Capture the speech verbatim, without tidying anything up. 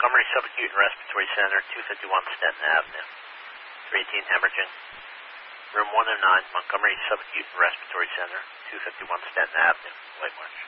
Montgomery Subacute and Respiratory Center, two fifty-one Stanton Avenue. three eighteen Hemorrhaging. Room one oh nine, Montgomery Subacute and Respiratory Center, two fifty-one Stanton Avenue, White Marsh.